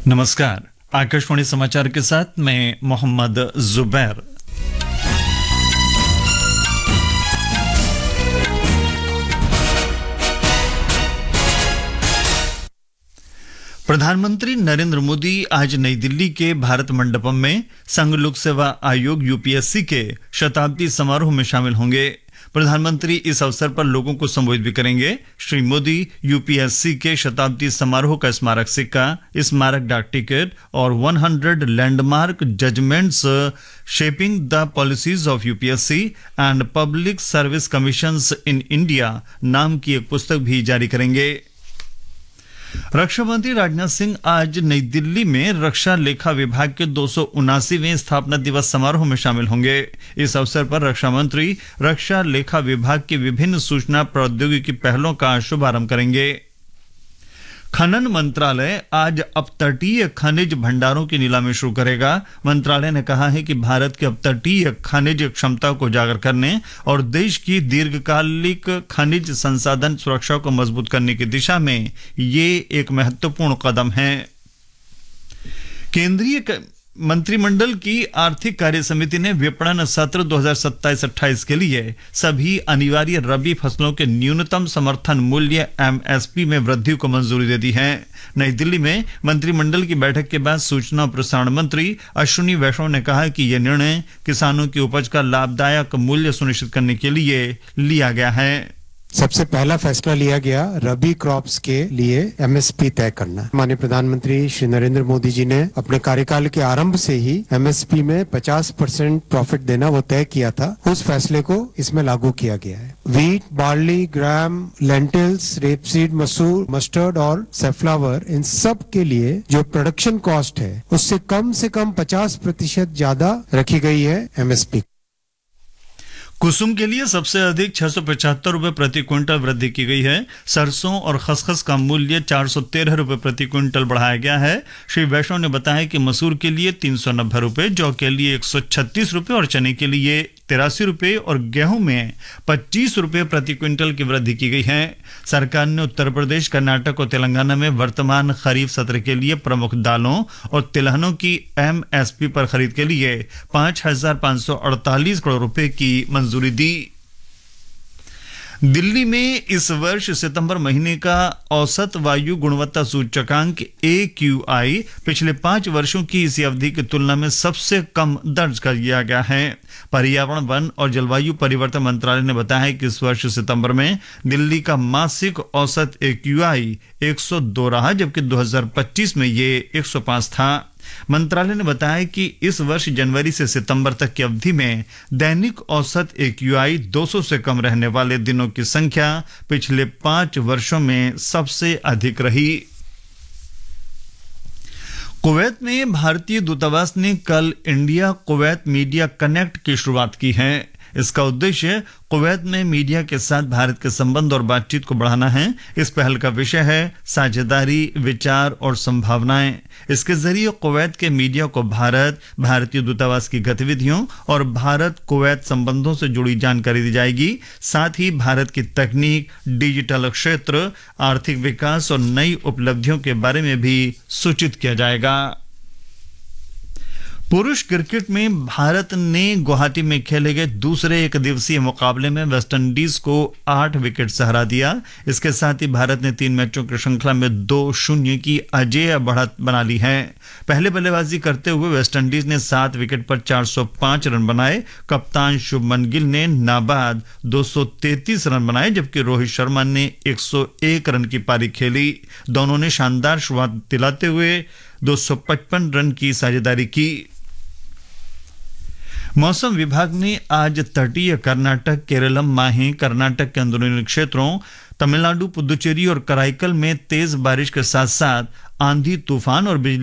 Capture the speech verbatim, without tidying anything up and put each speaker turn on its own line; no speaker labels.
नमस्कार, आकाशवाणी समाचार के साथ मैं मोहम्मद जुबैर। प्रधानमंत्री नरेंद्र मोदी आज नई दिल्ली के भारत मंडपम में संघ लोक सेवा आयोग यूपीएससी के शताब्दी समारोह में शामिल होंगे। प्रधानमंत्री इस अवसर पर लोगों को संबोधित भी करेंगे। श्री मोदी यूपीएससी के शताब्दी समारोह का स्मारक सिक्का, स्मारक डाक टिकट और सौ landmark judgments shaping the policies of UPSC and public service commissions in India नाम की एक पुस्तक भी जारी करेंगे। रक्षा मंत्री राजनाथ सिंह आज नई दिल्ली में रक्षा लेखा विभाग के दो सौ उनासीवें स्थापना दिवस समारोह में शामिल होंगे। इस अवसर पर रक्षा मंत्री रक्षा लेखा विभाग की विभिन्न सूचना प्रौद्योगिकी पहलों का शुभारंभ करेंगे। खनन मंत्रालय आज अपतटीय खनिज भंडारों की नीलामी शुरू करेगा। मंत्रालय ने कहा है कि भारत की अपतटीय खनिज क्षमता को उजागर करने और देश की दीर्घकालिक खनिज संसाधन सुरक्षा को मजबूत करने की दिशा में ये एक महत्वपूर्ण कदम है। केंद्रीय मंत्रिमंडल की आर्थिक कार्य समिति ने विपणन सत्र दो हज़ार सत्ताईस अट्ठाईस के लिए सभी अनिवार्य रबी फसलों के न्यूनतम समर्थन मूल्य एमएसपी में वृद्धि को मंजूरी दे दी है। नई दिल्ली में मंत्रिमंडल की बैठक के बाद सूचना और प्रसारण मंत्री अश्विनी वैष्णव ने कहा कि यह निर्णय किसानों की उपज का लाभदायक मूल्य सुनिश्चित करने के लिए लिया गया है।
सबसे पहला फैसला लिया गया रबी क्रॉप्स के लिए एमएसपी तय करना। माननीय प्रधानमंत्री श्री नरेंद्र मोदी जी ने अपने कार्यकाल के आरंभ से ही एमएसपी में पचास परसेंट प्रॉफिट देना वो तय किया था। उस फैसले को इसमें लागू किया गया है। व्हीट, बार्ली, ग्राम, लेंटिल्स, रेपसीड, मसूर, मस्टर्ड और सैफ्लावर, इन सब के लिए जो प्रोडक्शन कॉस्ट है उससे कम से कम पचास प्रतिशत ज्यादा रखी गई है एमएसपी।
कुसुम के लिए सबसे अधिक छह सौ पचहत्तर रुपए प्रति क्विंटल वृद्धि की गई है। सरसों और खसखस का मूल्य चार सौ तेरह रुपए प्रति क्विंटल बढ़ाया गया है। श्री वैष्णव ने बताया कि मसूर के लिए तीन सौ नब्बे रुपए, जौ के लिए एक सौ छत्तीस रुपए और चने के लिए तिरासी रुपए और गेहूं में पच्चीस रुपए प्रति क्विंटल की वृद्धि की गई है। सरकार ने उत्तर प्रदेश, कर्नाटक और तेलंगाना में वर्तमान खरीफ सत्र के लिए प्रमुख दालों और तिलहनों की एमएसपी पर खरीद के लिए पांच हजार पांच सौ अड़तालीस करोड़ रुपए की मंजूरी दी। दिल्ली में इस वर्ष सितंबर महीने का औसत वायु गुणवत्ता सूचकांक ए क्यू आई पिछले पांच वर्षों की इसी अवधि की तुलना में सबसे कम दर्ज कर दिया गया है। पर्यावरण, वन और जलवायु परिवर्तन मंत्रालय ने बताया है कि इस वर्ष सितंबर में दिल्ली का मासिक औसत ए क्यू आई एक सौ दो रहा, जबकि दो हज़ार पच्चीस में ये एक सौ पाँच था। मंत्रालय ने बताया कि इस वर्ष जनवरी से सितंबर तक की अवधि में दैनिक औसत ए क्यू आई दो सौ से कम रहने वाले दिनों की संख्या पिछले पांच वर्षों में सबसे अधिक रही। कुवैत में भारतीय दूतावास ने कल इंडिया कुवैत मीडिया कनेक्ट की शुरुआत की है। इसका उद्देश्य कुवैत में मीडिया के साथ भारत के संबंध और बातचीत को बढ़ाना है। इस पहल का विषय है साझेदारी, विचार और संभावनाएं। इसके जरिए कुवैत के मीडिया को भारत, भारतीय दूतावास की गतिविधियों और भारत कुवैत संबंधों से जुड़ी जानकारी दी जाएगी। साथ ही भारत की तकनीक, डिजिटल क्षेत्र, आर्थिक विकास और नई उपलब्धियों के बारे में भी सूचित किया जाएगा। पुरुष क्रिकेट में भारत ने गुवाहाटी में खेले गए दूसरे एक दिवसीय मुकाबले में वेस्टइंडीज को आठ विकेट से हरा दिया। इसके साथ ही भारत ने तीन मैचों की श्रृंखला में दो शून्य की अजेय बढ़त बना ली है। पहले बल्लेबाजी करते हुए वेस्टइंडीज ने सात विकेट पर चार सौ पाँच रन बनाए। कप्तान शुभमन गिल ने नाबाद दो सौ तैंतीस रन बनाए, जबकि रोहित शर्मा ने एक सौ एक रन की पारी खेली। दोनों ने शानदार शुरुआत दिलाते हुए दो सौ पचपन रन की साझेदारी की। मौसम विभाग ने आज तटीय कर्नाटक, केरलम, माहे, कर्नाटक के अंदरूनी क्षेत्रों, तमिलनाडु, पुदुचेरी और कराईकल में तेज बारिश के साथ साथ आंधी, तूफान और बिजली